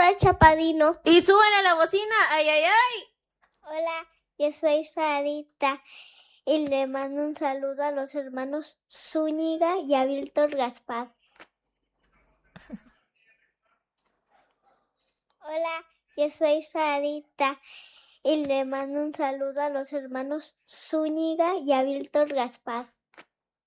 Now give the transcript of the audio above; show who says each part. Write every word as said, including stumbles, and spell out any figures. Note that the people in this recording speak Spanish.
Speaker 1: Laura Chapadino.
Speaker 2: Y súbele a la bocina. ¡Ay, ay, ay!
Speaker 1: Hola, yo soy Sarita y le mando un saludo a los hermanos Zúñiga y a Víctor Gaspar. Hola, yo soy Sarita y le mando un saludo a los hermanos Zúñiga y a Víctor Gaspar.